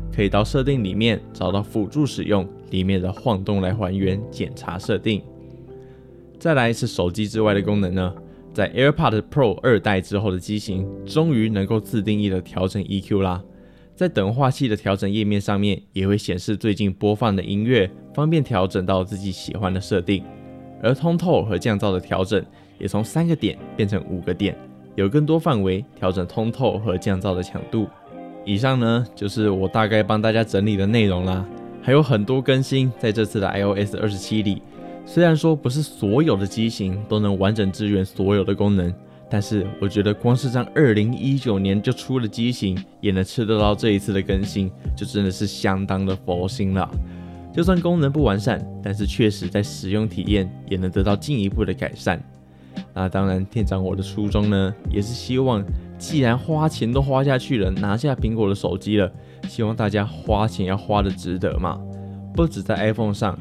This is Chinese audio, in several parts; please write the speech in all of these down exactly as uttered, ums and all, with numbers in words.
可以到设定里面找到辅助使用里面的晃动来还原检查设定。再来是手机之外的功能呢，在 AirPods Pro 二代之后的机型终于能够自定义的调整 E Q 啦，在等化器的调整页面上面也会显示最近播放的音乐，方便调整到自己喜欢的设定。而通透和降噪的调整也从三个点变成五个点，有更多范围调整通透和降噪的强度。以上呢就是我大概帮大家整理的内容啦，还有很多更新在这次的 i O S 二十七里。虽然说不是所有的机型都能完整支援所有的功能，但是我觉得光是让二零一九年就出的机型也能吃得到这一次的更新，就真的是相当的佛心了。就算功能不完善，但是确实在使用体验也能得到进一步的改善。那当然，店长我的初衷呢，也是希望既然花钱都花下去了，拿下苹果的手机了，希望大家花钱要花的值得嘛。不止在 iPhone 上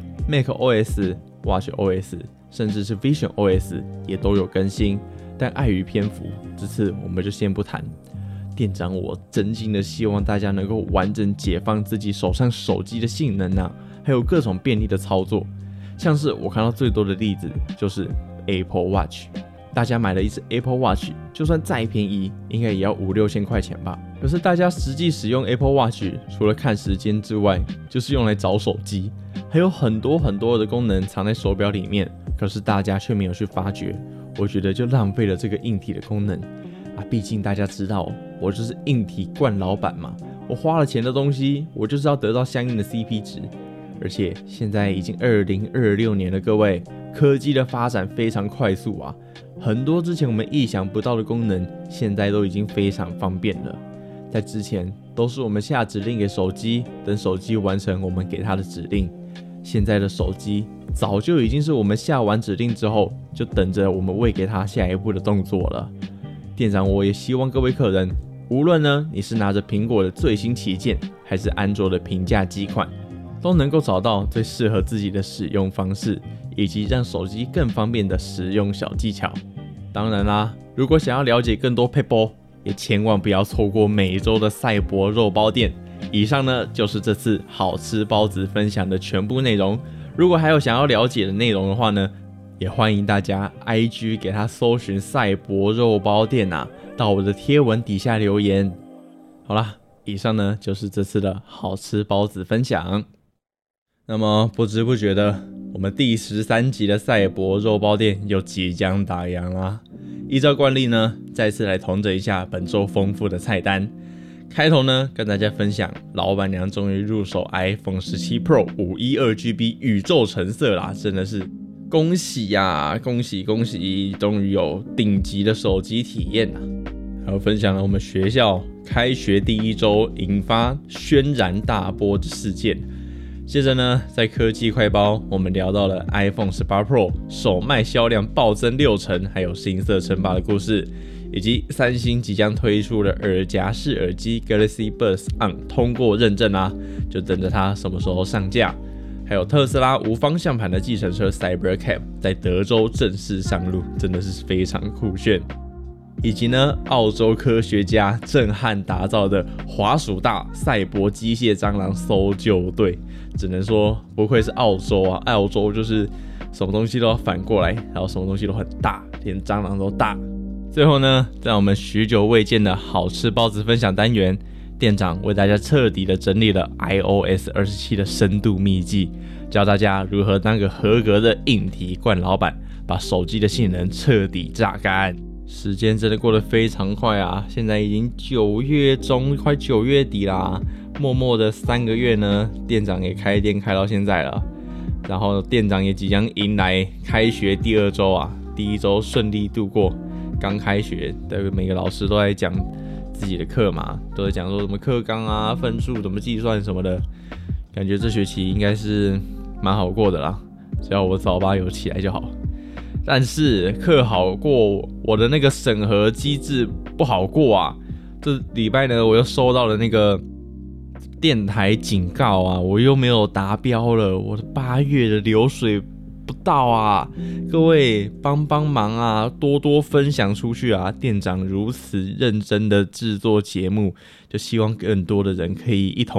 ，macOS、watchOS， 甚至是 visionOS 也都有更新，但碍于篇幅，这次我们就先不谈。店长我真心的希望大家能够完整解放自己手上手机的性能啊，还有各种便利的操作。像是我看到最多的例子就是 Apple Watch， 大家买了一只 Apple Watch， 就算再便宜，应该也要五六千块钱吧。可是大家实际使用 Apple Watch， 除了看时间之外，就是用来找手机，还有很多很多的功能藏在手表里面，可是大家却没有去发掘，我觉得就浪费了这个硬体的功能啊。毕竟大家知道，我就是硬体惯老板嘛，我花了钱的东西，我就是要得到相应的 C P 值。而且现在已经二零二六年了，各位，科技的发展非常快速啊，很多之前我们意想不到的功能，现在都已经非常方便了。在之前都是我们下指令给手机，等手机完成我们给它的指令。现在的手机早就已经是我们下完指令之后，就等着我们喂给它下一步的动作了。店长我也希望各位客人，无论呢你是拿着苹果的最新旗舰，还是安卓的平价机款，都能够找到最适合自己的使用方式，以及让手机更方便的使用小技巧。当然啦，如果想要了解更多撇步，也千万不要错过每周的赛博肉包店。以上呢就是这次好吃包子分享的全部内容。如果还有想要了解的内容的话呢，也欢迎大家 I G 给他搜寻赛博肉包店啊，到我的贴文底下留言。好啦，以上呢就是这次的好吃包子分享。那么不知不觉的，我们第十三集的赛博肉包店又即将打烊啦。依照惯例呢，再次来统整一下本周丰富的菜单。开头呢，跟大家分享老板娘终于入手 iPhone 十七 Pro 五一二 G B 宇宙橙色啦，真的是恭喜呀、啊，恭喜恭喜，终于有顶级的手机体验啦。还有分享了我们学校开学第一周引发轩然大波的事件。接着呢，在科技快报，我们聊到了 iPhone 十八 Pro 首卖销量暴增六成，还有新色称霸的故事，以及三星即将推出的耳夹式耳机 Galaxy Buds On 通过认证啦、啊，就等着它什么时候上架。还有特斯拉无方向盘的计程车 Cybercab 在德州正式上路，真的是非常酷炫。以及呢，澳洲科学家震撼打造的滑鼠大赛博机械蟑螂搜救队，只能说不愧是澳洲啊！澳洲就是什么东西都要反过来，然后什么东西都很大，连蟑螂都大。最后呢，在我们许久未见的好吃包子分享单元，店长为大家彻底的整理了 i O S 二十七的深度秘技，教大家如何当个合格的硬体惯老板，把手机的性能彻底榨干。时间真的过得非常快啊！现在已经九月中，快九月底啦。默默的三个月呢，店长也开店开到现在了。然后店长也即将迎来开学第二周啊，第一周顺利度过。刚开学的每个老师都在讲自己的课嘛，都在讲说什么课纲啊、分数怎么计算什么的。感觉这学期应该是蛮好过的啦，只要我早八有起来就好。但是课好过，我的那个审核机制不好过啊！这礼拜呢，我又收到了那个电台警告啊，我又没有达标了，我的八月的流水不到啊！各位帮帮忙啊，多多分享出去啊！店长如此认真的制作节目，就希望更多的人可以一同